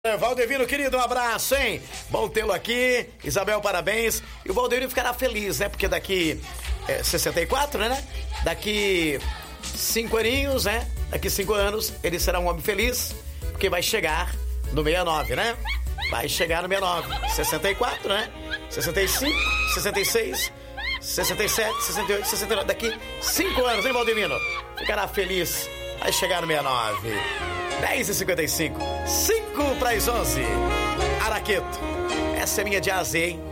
Valdevino, querido, um abraço, hein? Bom tê-lo aqui. Isabel, parabéns. E o Valdevino ficará feliz, né? Porque daqui 64, né? Daqui 5 aninhos, né? Daqui 5 anos, ele será um homem feliz, porque vai chegar no 69, né? Vai chegar no 69. 64, né? 65, 66, 67, 68, 69. Daqui 5 anos, hein, Valdevino? Ficará feliz. Vai chegar no 69. 10h55, 5 para as 11. Araqueto, essa é minha de AZ, hein?